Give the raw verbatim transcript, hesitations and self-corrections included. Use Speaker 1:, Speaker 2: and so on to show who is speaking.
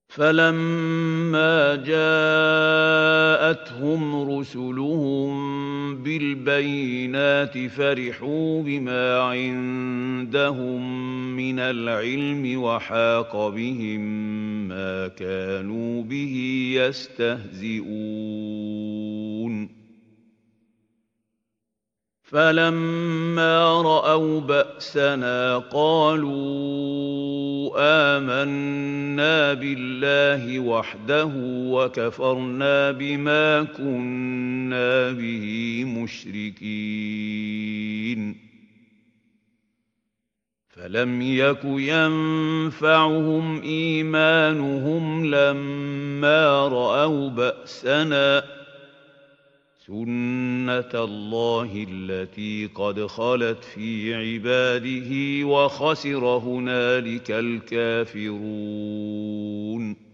Speaker 1: فَلَمَّا جَاءَتْهُمْ رُسُلُهُم بِالْبَيِّنَاتِ فَرِحُوا بِمَا عِندَهُم مِّنَ الْعِلْمِ وَحَاقَ بِهِم مَّا كَانُوا بِهِ يَسْتَهْزِئُونَ فَلَمَّا رَأَوْا بَأْسَنَا قَالُوا آمَنَّا بِاللَّهِ وَحْدَهُ وَكَفَرْنَا بِمَا كُنَّا بِهِ مُشْرِكِينَ فَلَمْ يَكُ يَنفَعُهُمْ إِيمَانُهُمْ لَمَّا رَأَوْا بَأْسَنَا ۖ سُنَّةَ اللَّهِ الَّتِي قَدْ خَلَتْ فِي عِبَادِهِ ۖ وَخَسِرَ هُنَالِكَ الْكَافِرُونَ